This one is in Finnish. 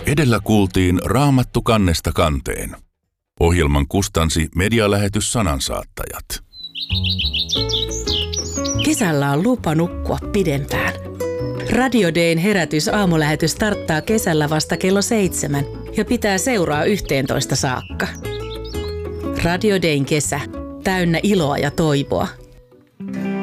Edellä kuultiin Raamattu kannesta kanteen. Ohjelman kustansi medialähetys Sanansaattajat. Kesällä on lupa nukkua pidempään. Radio Dayn herätys-aamulähetys starttaa kesällä vasta kello 7 ja pitää seuraa 11 saakka. Radio Dayn kesä, täynnä iloa ja toivoa.